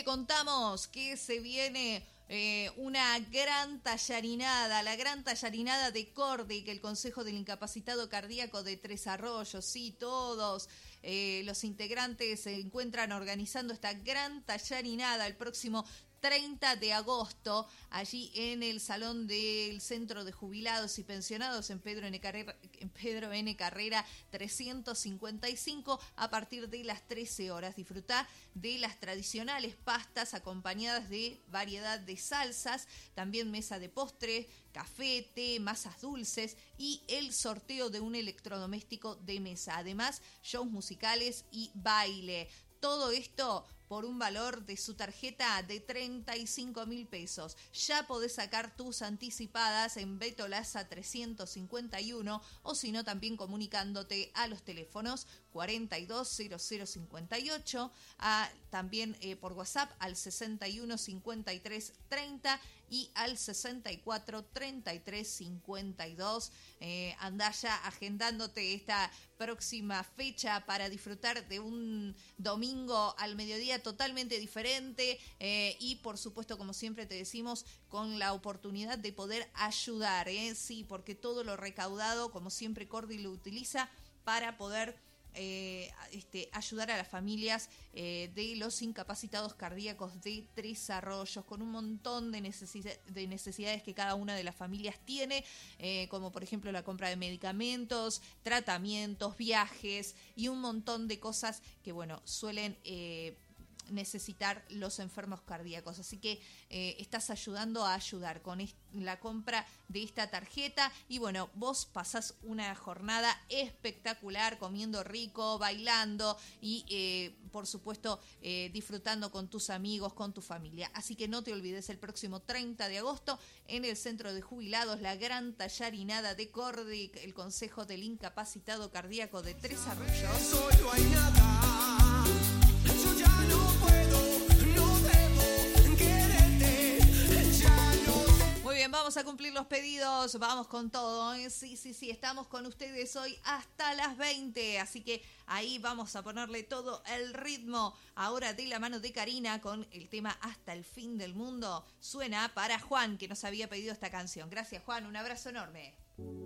contamos que se viene una gran tallarinada, la gran tallarinada de Cordic, el Consejo del Incapacitado Cardíaco de Tres Arroyos. Sí, todos los integrantes se encuentran organizando esta gran tallarinada el próximo 30 de agosto, allí en el Salón del Centro de Jubilados y Pensionados en Pedro N. Carrera 355, a partir de las 13 horas. Disfrutá de las tradicionales pastas acompañadas de variedad de salsas, también mesa de postre, café, té, masas dulces y el sorteo de un electrodoméstico de mesa. Además, shows musicales y baile. Todo esto por un valor de su tarjeta de 35.000 pesos. Ya podés sacar tus anticipadas en Beto Laza 351 o si no también comunicándote a los teléfonos 420058, también por WhatsApp al 615330 y al 643352. Andá ya agendándote esta próxima fecha para disfrutar de un domingo al mediodía totalmente diferente y por supuesto, como siempre te decimos, con la oportunidad de poder ayudar, sí, porque todo lo recaudado, como siempre, Cordi lo utiliza para poder ayudar a las familias de los incapacitados cardíacos de Tres Arroyos, con un montón de necesidades que cada una de las familias tiene, como por ejemplo la compra de medicamentos, tratamientos, viajes y un montón de cosas que, bueno, suelen necesitar los enfermos cardíacos. Así que estás ayudando a ayudar con la compra de esta tarjeta y bueno, vos pasás una jornada espectacular comiendo rico, bailando y por supuesto disfrutando con tus amigos, con tu familia. Así que no te olvides, el próximo 30 de agosto en el Centro de Jubilados, la gran tallarinada de Cordic, el Consejo del Incapacitado Cardíaco de Tres Arroyos. Yo ya no puedo, no debo quererte, ya no. Muy bien, vamos a cumplir los pedidos, vamos con todo, ¿eh? Sí, estamos con ustedes hoy hasta las 20, así que ahí vamos a ponerle todo el ritmo. Ahora de la mano de Karina con el tema Hasta el Fin del Mundo. Suena para Juan, que nos había pedido esta canción. Gracias, Juan, un abrazo enorme.